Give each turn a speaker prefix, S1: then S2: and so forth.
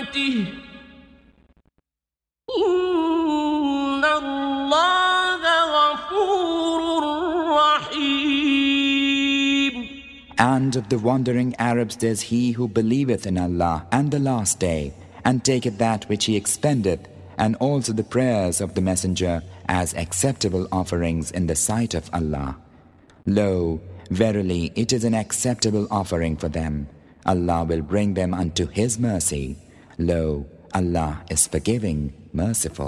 S1: رحمته إن الله غفور رحيم.
S2: And of the wandering Arabs there's he who believeth in Allah and the last day, and taketh that which he expendeth, and also the prayers of the Messenger as acceptable offerings in the sight of Allah. Lo, verily it is an acceptable offering for them. Allah will bring them unto His mercy. Lo, Allah is forgiving, merciful.